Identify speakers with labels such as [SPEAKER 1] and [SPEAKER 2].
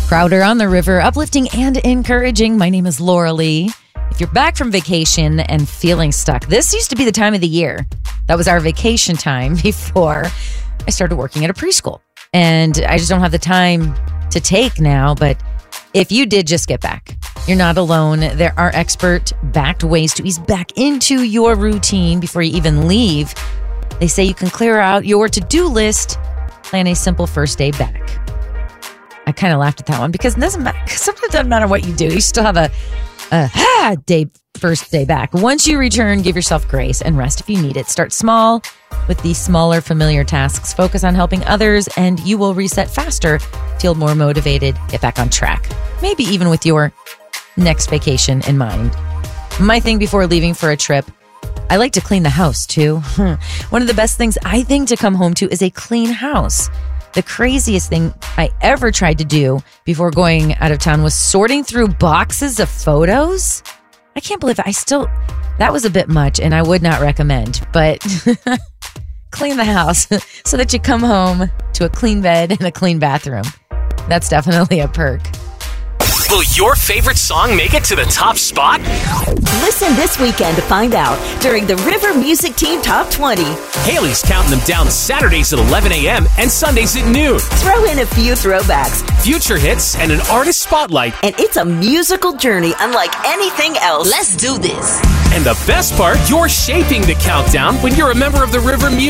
[SPEAKER 1] Crowder on the River, uplifting and encouraging. My name is Laura Lee. If you're back from vacation and feeling stuck, this used to be the time of the year. That was our vacation time before I started working at a preschool. And I just don't have the time to take now. But if you did just get back, you're not alone. There are expert-backed ways to ease back into your routine before you even leave. They say you can clear out your to-do list, plan a simple first day back. I kind of laughed at that one because it doesn't matter. Sometimes it doesn't matter what you do. You still have a first day back. Once you return, give yourself grace and rest if you need it. Start small with these smaller, familiar tasks. Focus on helping others, and you will reset faster, feel more motivated, get back on track. Maybe even with your next vacation in mind. My thing before leaving for a trip, I like to clean the house too. One of the best things I think to come home to is a clean house. The craziest thing I ever tried to do before going out of town was sorting through boxes of photos. I can't believe that was a bit much and I would not recommend, but clean the house so that you come home to a clean bed and a clean bathroom. That's definitely a perk.
[SPEAKER 2] Will your favorite song make it to the top spot?
[SPEAKER 3] Listen this weekend to find out during the River Music Team Top 20.
[SPEAKER 2] Haley's counting them down Saturdays at 11 a.m. and Sundays at noon.
[SPEAKER 3] Throw in a few throwbacks,
[SPEAKER 2] Future hits, and an artist spotlight.
[SPEAKER 3] and it's a musical journey unlike anything else.
[SPEAKER 4] Let's do this.
[SPEAKER 2] And the best part, you're shaping the countdown when you're a member of the River Music